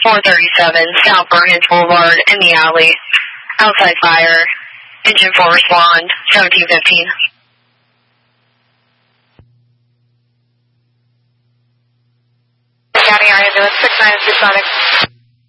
437 South Burhans Boulevard in the alley. Outside fire. Engine 4 respond. 1715. County area, doing 69 Sonic.